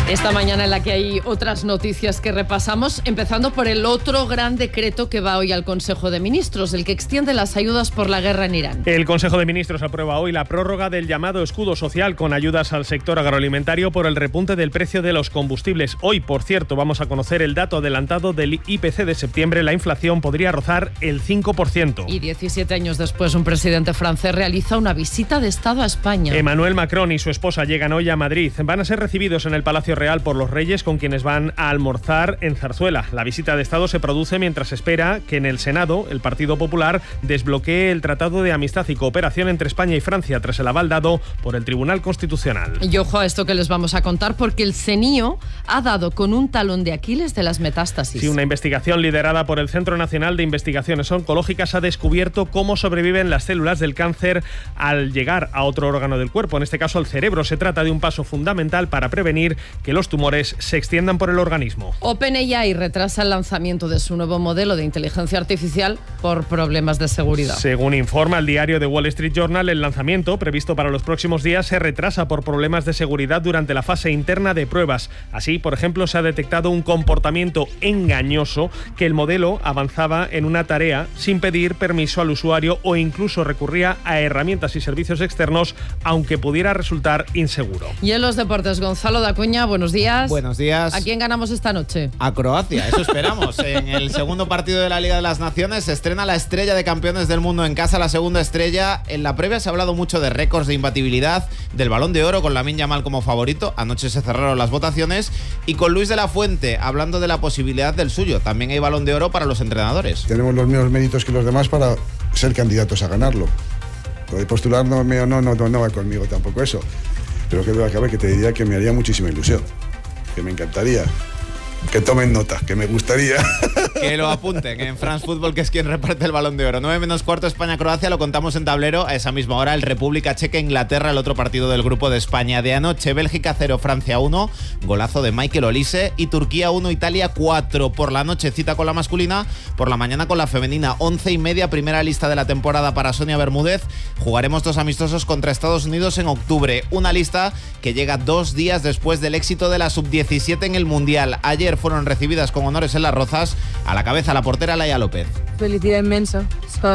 Esta mañana en la que hay otras noticias que repasamos, empezando por el otro gran decreto que va hoy al Consejo de Ministros, el que extiende las ayudas por la guerra en Irán. El Consejo de Ministros aprueba hoy la prórroga del llamado escudo social con ayudas al sector agroalimentario por el repunte del precio de los combustibles. Hoy, por cierto, vamos a conocer el dato adelantado del IPC de septiembre. La inflación podría rozar el 5%. Y 17 años después, un presidente francés realiza una visita de Estado a España. Emmanuel Macron y su esposa llegan hoy a Madrid. Van a ser recibidos en el Palacio Real por los Reyes, con quienes van a almorzar en Zarzuela. La visita de Estado se produce mientras espera que en el Senado el Partido Popular desbloquee el Tratado de Amistad y Cooperación entre España y Francia tras el aval dado por el Tribunal Constitucional. Y ojo a esto que les vamos a contar, porque el CNIO ha dado con un talón de Aquiles de las metástasis. Sí, una investigación liderada por el Centro Nacional de Investigaciones Oncológicas ha descubierto cómo sobreviven las células del cáncer al llegar a otro órgano del cuerpo, en este caso el cerebro. Se trata de un paso fundamental para prevenir que los tumores se extiendan por el organismo. OpenAI retrasa el lanzamiento de su nuevo modelo de inteligencia artificial por problemas de seguridad. Según informa el diario The Wall Street Journal, el lanzamiento, previsto para los próximos días, se retrasa por problemas de seguridad durante la fase interna de pruebas. Así, por ejemplo, se ha detectado un comportamiento engañoso, que el modelo avanzaba en una tarea sin pedir permiso al usuario o incluso recurría a herramientas y servicios externos, aunque pudiera resultar inseguro. Y en los deportes, Gonzalo Dacuña, buenos días. Buenos días. ¿A quién ganamos esta noche? A Croacia, eso esperamos. En el segundo partido de la Liga de las Naciones se estrena la estrella de campeones del mundo en casa, la segunda estrella. En la previa se ha hablado mucho de récords de imbatibilidad, del Balón de Oro con Lamine Yamal como favorito. Anoche se cerraron las votaciones y con Luis de la Fuente hablando de la posibilidad del suyo. También hay Balón de Oro para los entrenadores. Tenemos los mismos méritos que los demás para ser candidatos a ganarlo. Lo de postular no va conmigo tampoco eso. Pero que te diría que me haría muchísima ilusión. Que me encantaría. Que tomen nota, que me gustaría. Que lo apunten en France Football, que es quien reparte el Balón de Oro. 9:15 España-Croacia, lo contamos en tablero. A esa misma hora el República Checa-Inglaterra, el otro partido del grupo de España. De anoche, Bélgica 0, Francia 1, golazo de Michael Olise. Y Turquía 1, Italia 4. Por la noche cita con la masculina, por la mañana con la femenina. 11:30, primera lista de la temporada para Sonia Bermúdez. Jugaremos 2 amistosos contra Estados Unidos en octubre. Una lista que llega 2 días después del éxito de la Sub-17 en el Mundial. Ayer fueron recibidas con honores en Las Rozas. A la cabeza la portera Laia López. Felicidad inmensa.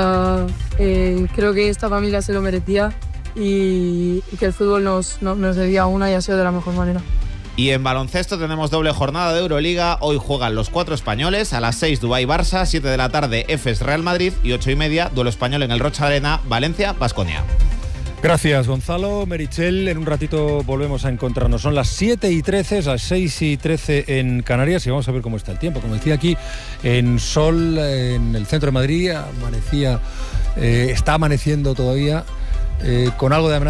Creo que esta familia se lo merecía y que el fútbol nos debía una y ha sido de la mejor manera. Y en baloncesto tenemos doble jornada de Euroliga. Hoy juegan los 4 españoles. A las 6 Dubái-Barça, 7 de la tarde Efes-Real Madrid y 8:30 duelo español en el Rocha Arena, Valencia-Baskonia. Gracias, Gonzalo. Merichel, en un ratito volvemos a encontrarnos. Son las 7:13, las 6:13 en Canarias y vamos a ver cómo está el tiempo. Como decía aquí, en sol, en el centro de Madrid, está amaneciendo todavía con algo de amenaza.